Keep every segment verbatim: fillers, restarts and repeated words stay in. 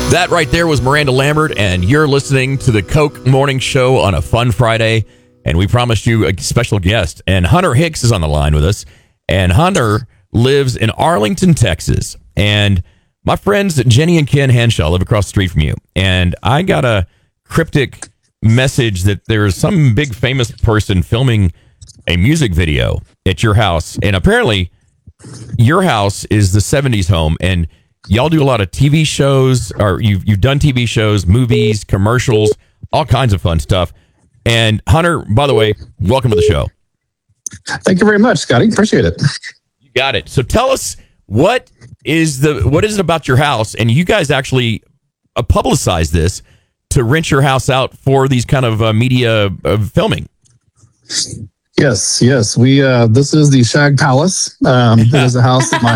That right there was Miranda Lambert, and you're listening to the Coke Morning Show on a fun Friday. And we promised you a special guest. And Hunter Hicks is on the line with us. And Hunter lives in Arlington, Texas. And my friends Jenny and Ken Henshaw live across the street from you. And I got a cryptic message that there's some big famous person filming a music video at your house. And apparently your house is the seventies home, and y'all do a lot of T V shows, or you've, you've done T V shows, movies, commercials, all kinds of fun stuff. And Hunter, by the way, welcome to the show. Thank you very much, Scotty. Appreciate it. You got it. So tell us, what is the what is it about your house? And you guys actually uh, publicize this to rent your house out for these kind of uh, media uh, filming. Yes, yes. We uh, this is the Shag Palace. Um, it is a house that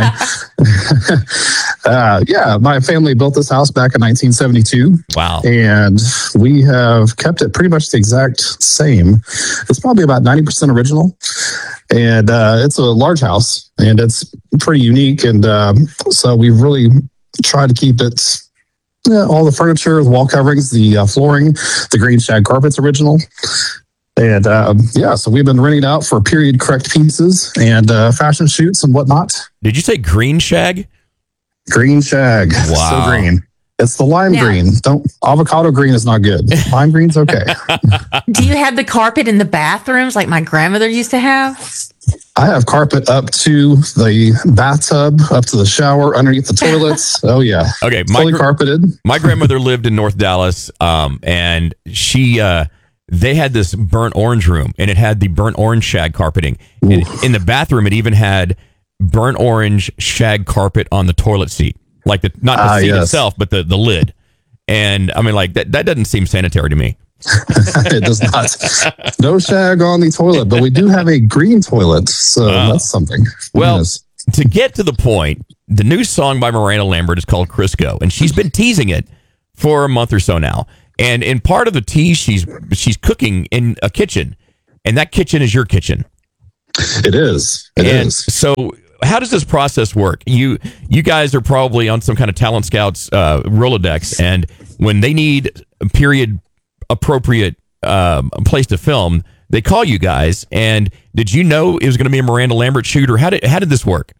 my uh, yeah, my family built this house back in nineteen seventy-two. Wow. And we have kept it pretty much the exact same. It's probably about ninety percent original. And uh, it's a large house, and it's pretty unique. And um, so we've really tried to keep it, yeah, all the furniture, the wall coverings, the uh, flooring, the green shag carpet's original. And um, yeah, so we've been renting out for period correct pieces and uh, fashion shoots and whatnot. Did you say green shag? Green shag. Wow. So green. It's the lime Now, green. Don't avocado green is not good. Lime green's okay. do you have the carpet in the bathrooms like my grandmother used to have? I have carpet up to the bathtub, up to the shower, underneath the toilets. Oh yeah. Okay, my fully gr- carpeted. My grandmother lived in North Dallas, um, and she uh, they had this burnt orange room, and it had the burnt orange shag carpeting. And in the bathroom, it even had burnt orange shag carpet on the toilet seat, like the not the Ah, seat yes. itself, but the the lid. And I mean, like that that doesn't seem sanitary to me. It does not. No shag on the toilet, but we do have a green toilet, so Wow. that's something. Well, Yes. to get to the point, the new song by Miranda Lambert is called Crisco, and she's been teasing it for a month or so now. And in part of the tease, she's she's cooking in a kitchen, and that kitchen is your kitchen. It is. It and is. so, how does this process work? You you guys are probably on some kind of Talent Scouts uh, Rolodex, and when they need a period appropriate um, place to film, they call you guys. And did you know it was going to be a Miranda Lambert shoot, or how did how did this work?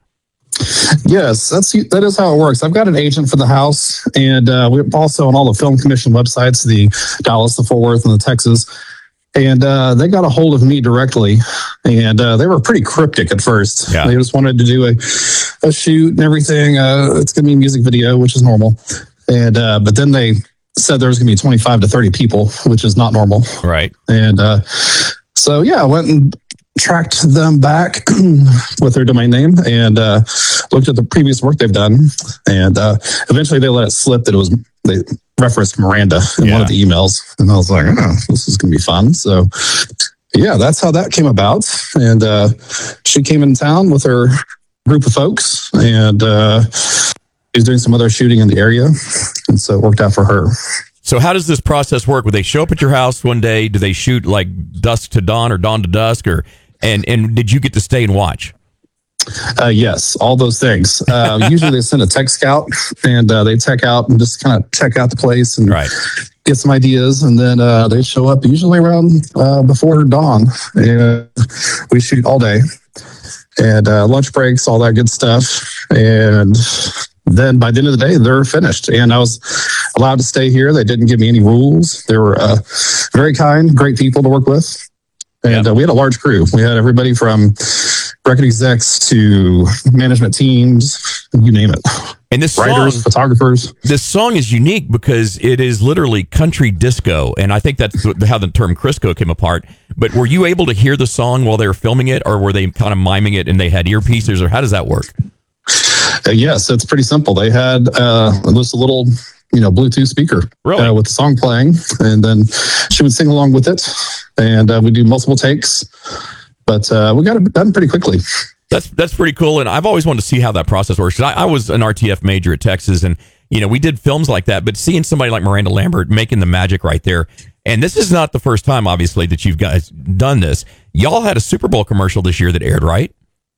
Yes, that's that is how it works. I've got an agent for the house, and uh, we're also on all the film commission websites, the Dallas, the Fort Worth, and the Texas. And uh, they got a hold of me directly, and uh, they were pretty cryptic at first. Yeah. They just wanted to do a, a shoot and everything. Uh, it's going to be a music video, which is normal. And uh, but then they said there was going to be twenty-five to thirty people, which is not normal. Right. And uh, so, yeah, I went and tracked them back with their domain name and uh, looked at the previous work they've done. And uh, eventually they let it slip that it was, they referenced Miranda in Yeah. one of the emails. And I was like, oh, this is going to be fun. So, yeah, that's how that came about. And uh, she came in town with her group of folks, and uh, she's doing some other shooting in the area. And so it worked out for her. So how does this process work? Would they show up at your house one day? Do they shoot like dusk to dawn or dawn to dusk? Or and and did you get to stay and watch? Uh, yes, all those things. Uh, usually they send a tech scout, and uh, they tech out and just kind of check out the place and Right. get some ideas. And then uh, they show up usually around uh, before dawn. And we shoot all day, and uh, lunch breaks, all that good stuff. And then by the end of the day, they're finished. And I was allowed to stay here. They didn't give me any rules. They were uh, very kind, great people to work with. And Yeah. uh, we had a large crew. We had everybody from record execs to management teams, you name it. And this Writers, song, photographers. this song is unique because it is literally country disco, and I think that's how the term Crisco came apart. But were you able to hear the song while they were filming it, or were they kind of miming it and they had earpieces, or how does that work? Uh, yes, it's pretty simple. They had uh, just a little, you know, Bluetooth speaker Really? uh, with the song playing, and then she would sing along with it, and uh, we do multiple takes. But uh, we got it done pretty quickly. That's that's pretty cool, and I've always wanted to see how that process works. 'Cause I, I was an R T F major at Texas, and you know we did films like that. But seeing somebody like Miranda Lambert making the magic right there, and this is not the first time, obviously, that you've guys done this. Y'all had a Super Bowl commercial this year that aired, right?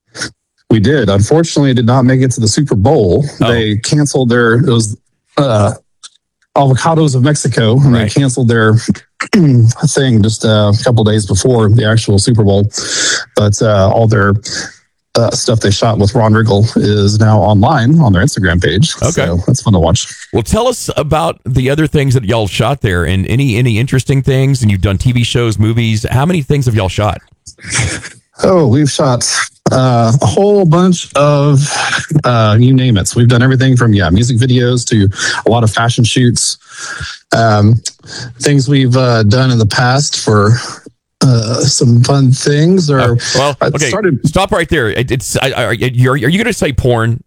We did. Unfortunately, it did not make it to the Super Bowl. Oh. They canceled their. It was uh, Avocados of Mexico, and Right. they canceled their thing just uh, a couple days before the actual Super Bowl. But uh, all their uh, stuff they shot with Ron Riggle is now online on their Instagram page. Okay. So that's fun to watch. Well, tell us about the other things that y'all shot there, and any any interesting things. And you've done T V shows, movies. How many things have y'all shot? Oh, we've shot uh, a whole bunch of, uh, you name it. So we've done everything from, yeah, music videos to a lot of fashion shoots. Um, things we've uh, done in the past for uh, some fun things. Or Uh, well, I okay, started, stop right there. It, it's I, I, you're, are you going to say porn?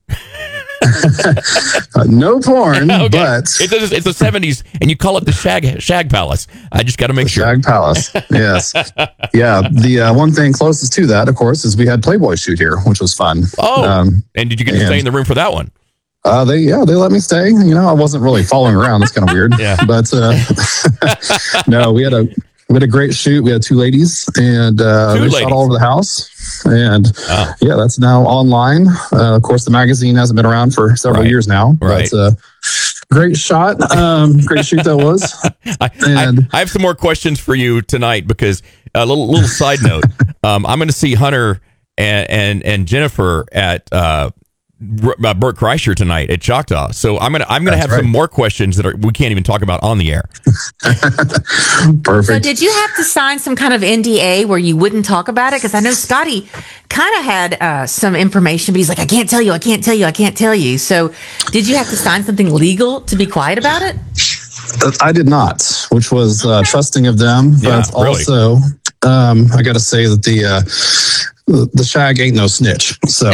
uh, no porn, Okay. but It's, it's, it's the seventies, and you call it the Shag Shag Palace. I just got to make sure. Shag Palace. Yes. Yeah. The uh, one thing closest to that, of course, is we had Playboy shoot here, which was fun. Oh, Um, and did you get to and- stay in the room for that one? Uh, they yeah they let me stay. You know, I wasn't really following around. That's kind of weird. Yeah. But uh, no, we had a we had a great shoot. We had two ladies, and uh, Two they ladies. shot all over the house. And Oh. yeah, that's now online. Uh, of course, the magazine hasn't been around for several Right. years now. Right. But uh, great shot. Um, great shoot that was. I, And- I, I have some more questions for you tonight because a little little side note. Um, I'm going to see Hunter and and, and Jennifer at uh, R- uh, Burt Kreischer tonight at Choctaw. So I'm gonna I'm gonna That's have right. some more questions that are, we can't even talk about on the air. So Perfect. did you have to sign some kind of N D A where you wouldn't talk about it? Because I know Scotty kind of had uh, some information, but he's like, I can't tell you, I can't tell you, I can't tell you. So did you have to sign something legal to be quiet about it? I did not, which was uh, trusting of them. Yeah, But really. also, um, I got to say that the uh, the the shag ain't no snitch. So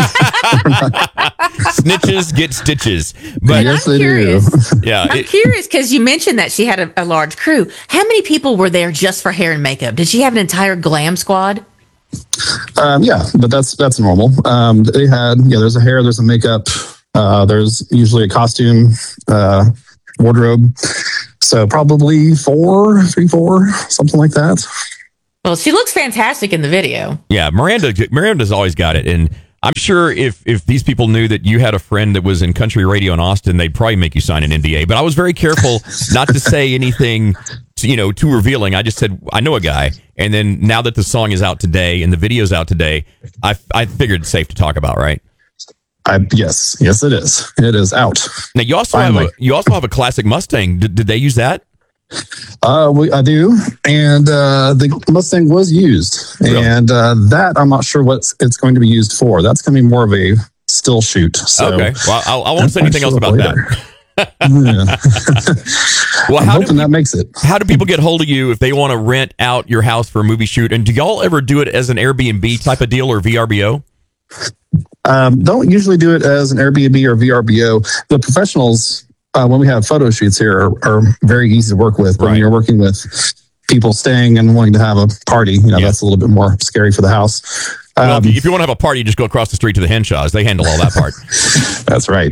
Snitches get stitches. But yes, I'm they curious. do. yeah, I'm it- curious because you mentioned that she had a, a large crew. How many people were there just for hair and makeup? Did she have an entire glam squad? Um, yeah, but that's that's normal. Um, they had yeah. There's a hair. There's a makeup. Uh, there's usually a costume, uh, wardrobe. So probably four, three, four, something like that. Well, she looks fantastic in the video. yeah, Miranda Miranda's always got it, and I'm sure if if these people knew that you had a friend that was in country radio in Austin, they'd probably make you sign an N D A. But I was very careful not to say anything, you know, too revealing. I just said I know a guy, and then now that the song is out today and the video's out today, I I figured it's safe to talk about, right? I, yes, yes, it is. It is out. Now you also have a Finally. you also have a classic Mustang. Did, did they use that? Uh, we, I do, and uh, the Mustang was used, Really? and uh, that I'm not sure what it's going to be used for. That's going to be more of a still shoot. So Okay, well I'll, I won't say I'll anything else show up about later. that. Yeah. Well, I'm how do hoping that makes it. How do people get hold of you if they want to rent out your house for a movie shoot? And do y'all ever do it as an Airbnb type of deal or V R B O? Um, don't usually do it as an Airbnb or V R B O. The professionals, uh, when we have photo shoots here, are, are very easy to work with. But Right. when you're working with people staying and wanting to have a party, you know, Yeah. that's a little bit more scary for the house. Well, Um, if you- if you want to have a party, just go across the street to the Henshaws. They handle all that part. That's right.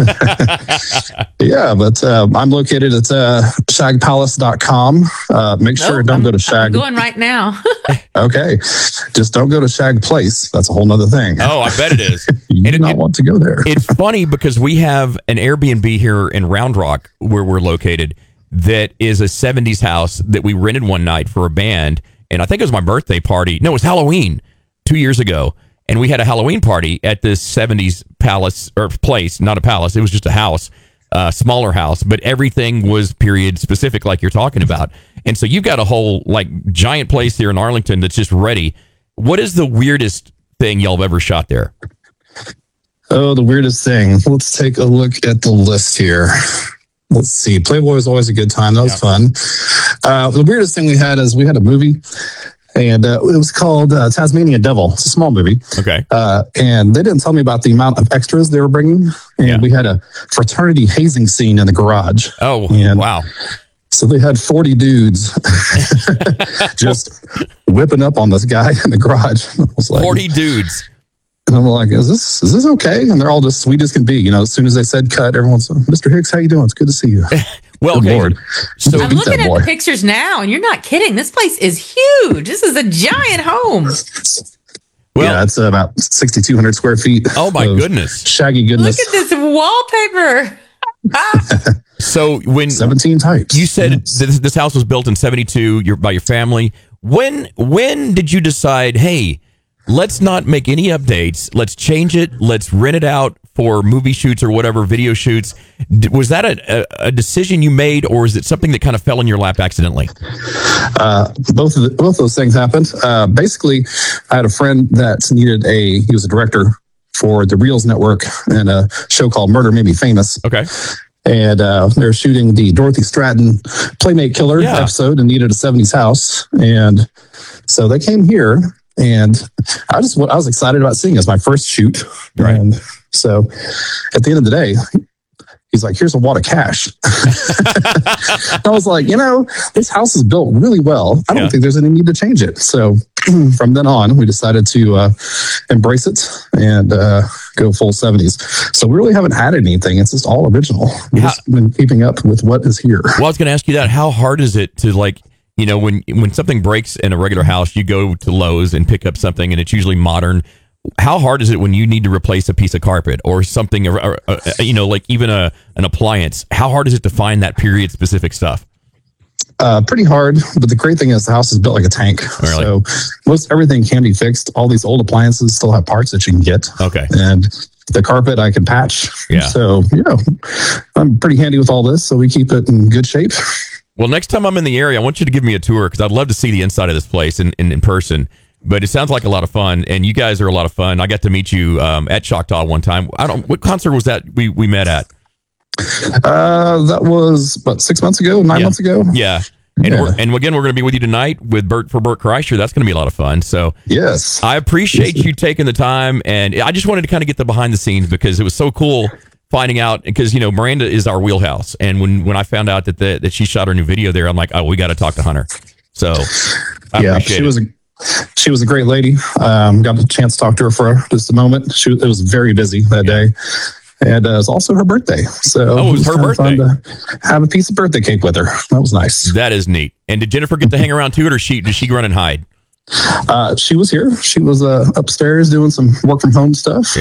Yeah, but uh, I'm located at uh, shag palace dot com. Uh, make sure Oh, don't I'm- go to I'm Shag. going right now. Okay. Just don't go to Shag Place. That's a whole nother thing. Oh, I bet it is. you do and it- not it- want to go there. It's funny because we have an Airbnb here in Round Rock where we're located that is a seventies house that we rented one night for a band. And I think it was my birthday party. No, it was Halloween two years ago. And we had a Halloween party at this seventies palace or place, not a palace. It was just a house, a smaller house, but everything was period specific, like you're talking about. And so you've got a whole like giant place here in Arlington that's just ready. What is the weirdest thing y'all have ever shot there? Oh, the weirdest thing. Let's take a look at the list here. Let's see. Playboy was always a good time. That was Yeah. fun. Uh, the weirdest thing we had is we had a movie, and uh, it was called uh, Tasmanian Devil. It's a small movie. Okay. Uh, and they didn't tell me about the amount of extras they were bringing. And Yeah. we had a fraternity hazing scene in the garage. Oh, And- wow. So they had forty dudes just whipping up on this guy in the garage. I was like, forty dudes. and I'm like, is this is this okay? And they're all just sweet as can be. You know, as soon as they said cut, everyone's, Mister Hicks, how you doing? It's good to see you. Well, Good okay. Lord. So I'm beat looking that at boy. the pictures now, and you're not kidding. This place is huge. This is a giant home. Well- yeah, it's about sixty-two hundred square feet. Oh my of goodness. Shaggy Look goodness. at this wallpaper. Ah, So So when seventeen types. you said this, this house was built in seventy-two your, by your family, when when did you decide, hey, let's not make any updates, let's change it, let's rent it out for movie shoots or whatever, video shoots? D- Was that a, a, a decision you made, or is it something that kind of fell in your lap accidentally? Uh, both of the, both those things happened. Uh, basically, I had a friend that needed a. He was a director for the Reels Network and a show called Murder Made Me Famous. Okay. And uh, they were shooting the Dorothy Stratton Playmate Killer Yeah. episode and needed a seventies house. And so they came here, and I just I was excited about seeing it. It was my first shoot. Right. And so at the end of the day, he's like, here's a wad of cash. I was like, you know, this house is built really well. I don't Yeah. think there's any need to change it. So from then on, we decided to uh, embrace it and uh, go full seventies. So we really haven't added anything. It's just all original. We've How- just been keeping up with what is here. Well, I was going to ask you that. How hard is it to, like, you know, when when something breaks in a regular house, you go to Lowe's and pick up something, and it's usually modern. How hard is it when you need to replace a piece of carpet or something, or, or, or, you know, like even a an appliance? How hard is it to find that period specific stuff? Uh, pretty hard, but the great thing is the house is built like a tank. Really? So most everything can be fixed. All these old appliances still have parts that you can get. Okay. And the carpet I can patch. Yeah. So, you know, I'm pretty handy with all this. So we keep it in good shape. Well, next time I'm in the area, I want you to give me a tour, because I'd love to see the inside of this place in, in, in person. But it sounds like a lot of fun, and you guys are a lot of fun. I got to meet you um, at Choctaw one time. I don't. What concert was that we, we met at? Uh, that was about six months ago, nine Yeah. months ago. Yeah. And, Yeah. We're, and again, we're going to be with you tonight with Bert for Bert Kreischer. That's going to be a lot of fun. So Yes. I appreciate you taking the time, and I just wanted to kind of get the behind the scenes, because it was so cool finding out, because, you know, Miranda is our wheelhouse. And when, when I found out that the, that she shot her new video there, I'm like, oh, we got to talk to Hunter. So I yeah, appreciate she it. was a she was a great lady. Um, got a chance to talk to her for just a moment. She it was very busy that day, and uh, it was also her birthday. So Oh, it was her kinda fun birthday. to have a piece of birthday cake with her. That was nice. That is neat. And did Jennifer get to hang around too, or she did she run and hide? Uh, she was here. She was uh, upstairs doing some work from home stuff,